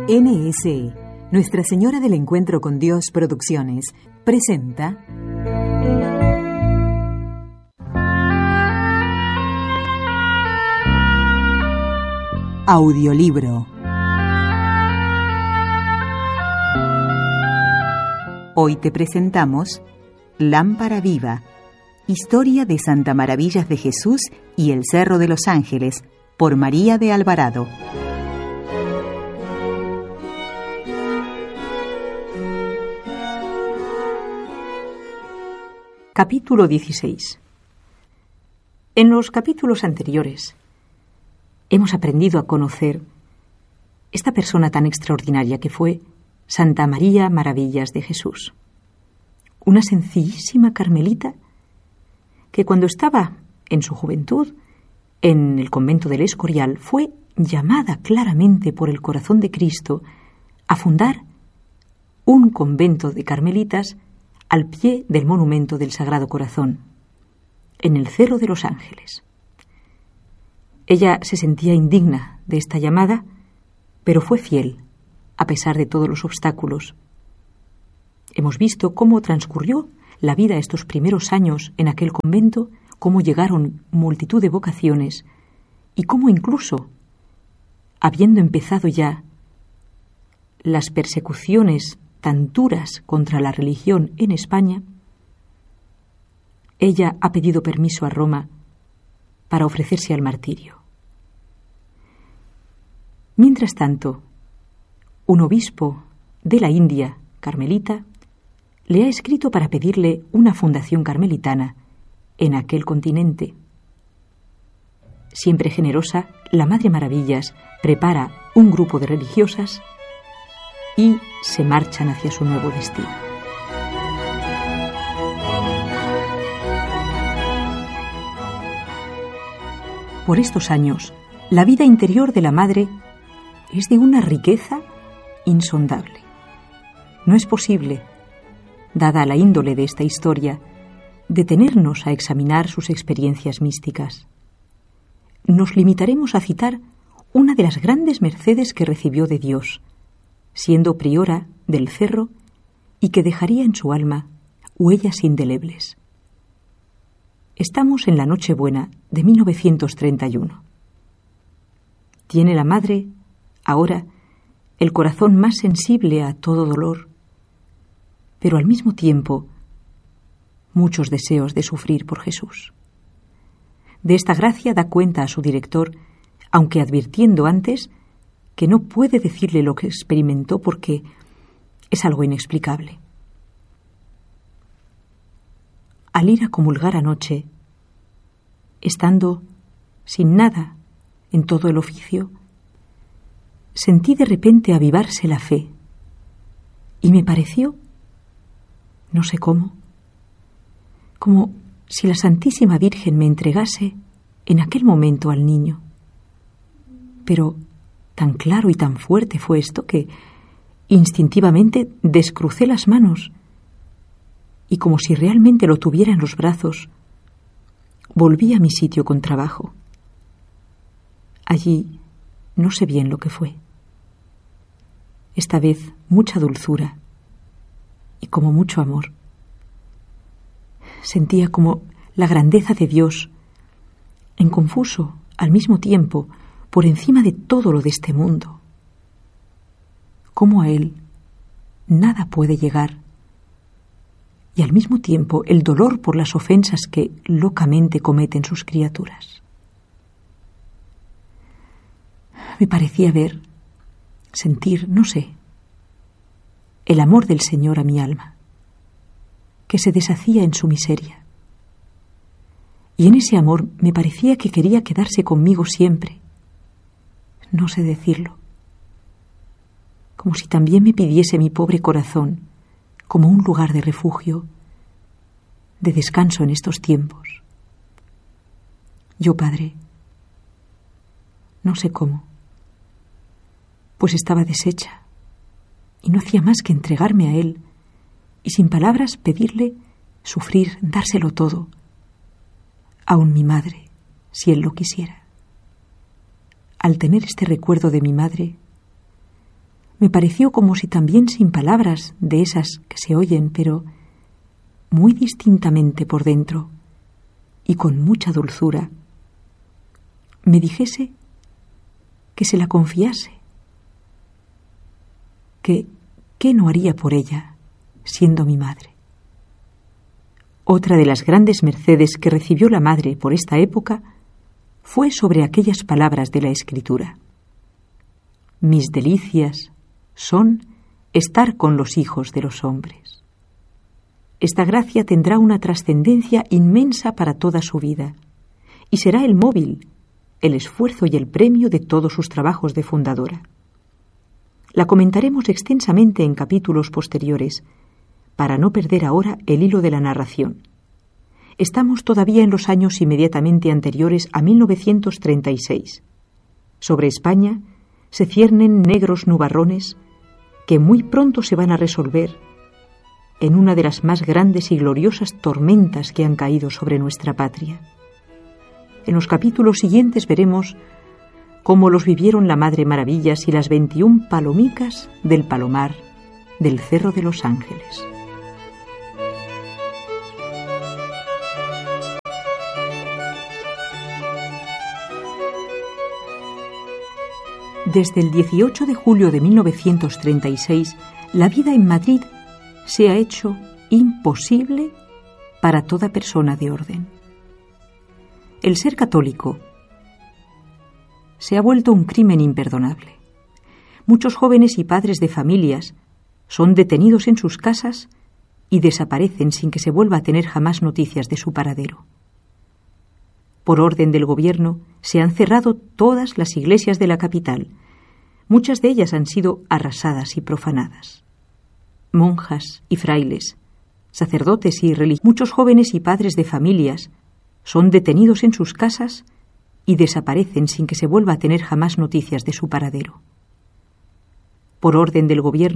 NSE, Nuestra Señora del Encuentro con Dios Producciones, presenta Audiolibro. Hoy te presentamos Lámpara Viva, historia de Santa Maravillas de Jesús y el Cerro de los Ángeles, por María de Alvarado. Capítulo 16. En los capítulos anteriores hemos aprendido a conocer esta persona tan extraordinaria que fue Santa María Maravillas de Jesús, una sencillísima carmelita que cuando estaba en su juventud en el convento del Escorial fue llamada claramente por el corazón de Cristo a fundar un convento de carmelitas al pie del monumento del Sagrado Corazón, en el Cerro de los Ángeles. Ella se sentía indigna de esta llamada, pero fue fiel, a pesar de todos los obstáculos. Hemos visto cómo transcurrió la vida estos primeros años en aquel convento, cómo llegaron multitud de vocaciones y cómo incluso, habiendo empezado ya las persecuciones tan duras contra la religión en España, ella ha pedido permiso a Roma para ofrecerse al martirio. Mientras tanto, un obispo de la India, carmelita, le ha escrito para pedirle una fundación carmelitana en aquel continente. Siempre generosa, la Madre Maravillas prepara un grupo de religiosas y se marchan hacia su nuevo destino. Por estos años, la vida interior de la Madre es de una riqueza insondable. No es posible, dada la índole de esta historia, detenernos a examinar sus experiencias místicas. Nos limitaremos a citar una de las grandes mercedes que recibió de Dios, siendo priora del Cerro, y que dejaría en su alma huellas indelebles. Estamos en la Nochebuena de 1931. Tiene la Madre, ahora, el corazón más sensible a todo dolor, pero al mismo tiempo muchos deseos de sufrir por Jesús. De esta gracia da cuenta a su director, aunque advirtiendo antes que no puede decirle lo que experimentó porque es algo inexplicable. Al ir a comulgar anoche, estando sin nada en todo el oficio, sentí de repente avivarse la fe y me pareció, no sé cómo, como si la Santísima Virgen me entregase en aquel momento al niño. Pero tan claro y tan fuerte fue esto que instintivamente descrucé las manos y, como si realmente lo tuviera en los brazos, volví a mi sitio con trabajo. Allí no sé bien lo que fue. Esta vez mucha dulzura y como mucho amor. Sentía como la grandeza de Dios, en confuso al mismo tiempo, por encima de todo lo de este mundo. Cómo a Él nada puede llegar, y al mismo tiempo el dolor por las ofensas que locamente cometen sus criaturas. Me parecía ver, sentir, no sé, el amor del Señor a mi alma, que se deshacía en su miseria. Y en ese amor me parecía que quería quedarse conmigo siempre. No sé decirlo. Como si también me pidiese mi pobre corazón como un lugar de refugio, de descanso en estos tiempos. Yo, Padre, no sé cómo, pues estaba deshecha y no hacía más que entregarme a Él y sin palabras pedirle sufrir, dárselo todo, aun mi madre, si Él lo quisiera. Al tener este recuerdo de mi madre, Me pareció como si también sin palabras de esas que se oyen, pero muy distintamente por dentro y con mucha dulzura, me dijese que se la confiase, que ¿qué no haría por ella, siendo mi madre? Otra de las grandes mercedes que recibió la madre por esta época fue sobre aquellas palabras de la Escritura: mis delicias son estar con los hijos de los hombres. Esta gracia tendrá una trascendencia inmensa para toda su vida y será el móvil, el esfuerzo y el premio de todos sus trabajos de fundadora. La comentaremos extensamente en capítulos posteriores, para no perder ahora el hilo de la narración. Estamos todavía en los años inmediatamente anteriores a 1936. Sobre España se ciernen negros nubarrones que muy pronto se van a resolver en una de las más grandes y gloriosas tormentas que han caído sobre nuestra patria. En los capítulos siguientes veremos cómo los vivieron la Madre Maravillas y las 21 palomicas del Palomar del Cerro de los Ángeles. Desde el 18 de julio de 1936, la vida en Madrid se ha hecho imposible para toda persona de orden. El ser católico se ha vuelto un crimen imperdonable. Muchos jóvenes y padres de familias son detenidos en sus casas y desaparecen sin que se vuelva a tener jamás noticias de su paradero. Por orden del gobierno, se han cerrado todas las iglesias de la capital. Muchas de ellas han sido arrasadas y profanadas. Monjas y frailes, sacerdotes y religiosos, muchos jóvenes y padres de familias son detenidos en sus casas y desaparecen sin que se vuelva a tener jamás noticias de su paradero. Por orden del gobierno,